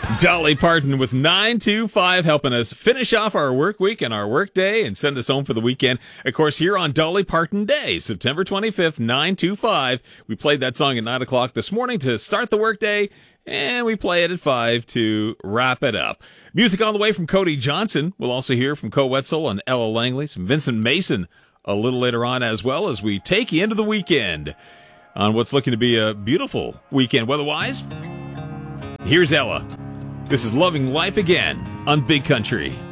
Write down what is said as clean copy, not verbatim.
Dolly Parton with 925 helping us finish off our work week and our work day and send us home for the weekend. Of course, here on Dolly Parton Day, September 25th, 925. We played that song at 9 o'clock this morning to start the work day, and we play it at 5 to wrap it up. Music on the way from Cody Johnson. We'll also hear from Co Wetzel and Ella Langley, some Vincent Mason a little later on as well as we take you into the weekend on what's looking to be a beautiful weekend weather-wise. Here's Ella. This is Loving Life Again on Big Country.